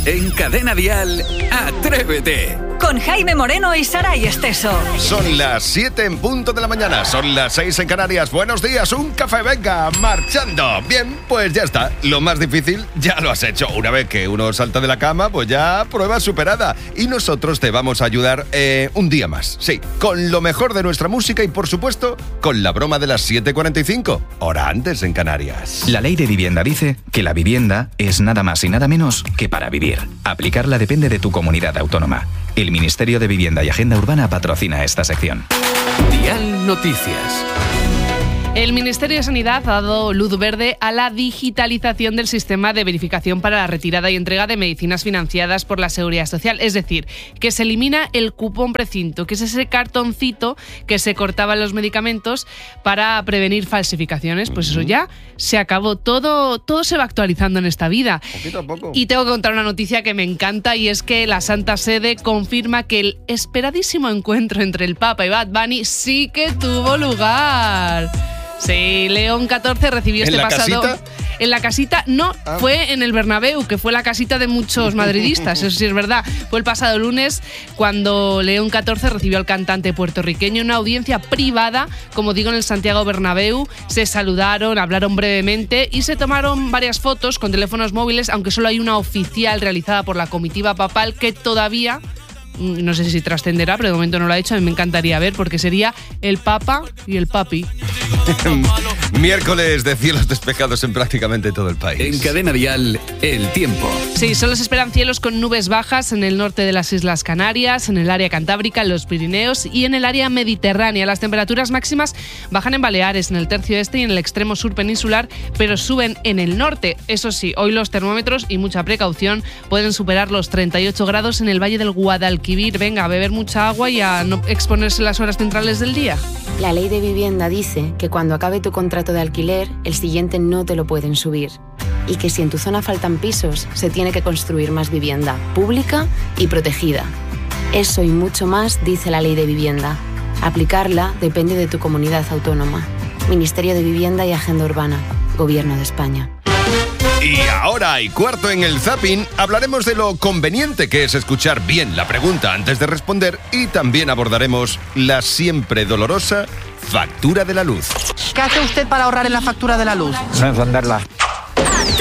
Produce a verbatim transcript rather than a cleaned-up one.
En Cadena Dial, Atrévete. Con Jaime Moreno y Saray Esteso. Son las siete en punto de la mañana, son las seis en Canarias. Buenos días, un café, venga, marchando. Bien, pues ya está. Lo más difícil ya lo has hecho. Una vez que uno salta de la cama, pues ya prueba superada. Y nosotros te vamos a ayudar eh, un día más. Sí, con lo mejor de nuestra música y, por supuesto, con la broma de las siete cuarenta y cinco, hora antes en Canarias. La Ley de Vivienda dice que la vivienda es nada más y nada menos que para vivir. Aplicarla depende de tu comunidad autónoma. El Ministerio de Vivienda y Agenda Urbana patrocina esta sección. Dial Noticias. El Ministerio de Sanidad ha dado luz verde a la digitalización del sistema de verificación para la retirada y entrega de medicinas financiadas por la Seguridad Social. Es decir, que se elimina el cupón precinto, que es ese cartoncito que se cortaba en los medicamentos para prevenir falsificaciones. Pues eso ya se acabó. Todo, todo se va actualizando en esta vida. Poquito a poco. Y tengo que contar una noticia que me encanta, y es que la Santa Sede confirma que el esperadísimo encuentro entre el Papa y Bad Bunny sí que tuvo lugar. Sí, León catorce recibió este pasado... ¿En la casita? En la casita, no, ah. fue en el Bernabéu, que fue la casita de muchos madridistas, eso sí es verdad. Fue el pasado lunes cuando León catorce recibió al cantante puertorriqueño en una audiencia privada, como digo, en el Santiago Bernabéu. Se saludaron, hablaron brevemente y se tomaron varias fotos con teléfonos móviles, aunque solo hay una oficial realizada por la comitiva papal que todavía... no sé si trascenderá, pero de momento no lo ha hecho. A mí me encantaría ver, porque sería el Papa y el Papi. Miércoles de cielos despejados en prácticamente todo el país. En Cadena Dial, el tiempo. Sí, solo se esperan cielos con nubes bajas en el norte de las Islas Canarias, en el área cantábrica, en los Pirineos y en el área mediterránea. Las temperaturas máximas bajan en Baleares, en el tercio este y en el extremo sur peninsular, pero suben en el norte. Eso sí, hoy los termómetros, y mucha precaución, pueden superar los treinta y ocho grados en el Valle del Guadalquivir. Venga, a beber mucha agua y a no exponerse las horas centrales del día. La Ley de Vivienda dice que cuando acabe tu contrato de alquiler, el siguiente no te lo pueden subir. Y que si en tu zona faltan pisos, se tiene que construir más vivienda pública y protegida. Eso y mucho más dice la Ley de Vivienda. Aplicarla depende de tu comunidad autónoma. Ministerio de Vivienda y Agenda Urbana. Gobierno de España. Y ahora, y cuarto en el Zapping, hablaremos de lo conveniente que es escuchar bien la pregunta antes de responder, y también abordaremos la siempre dolorosa factura de la luz. ¿Qué hace usted para ahorrar en la factura de la luz? No encenderla.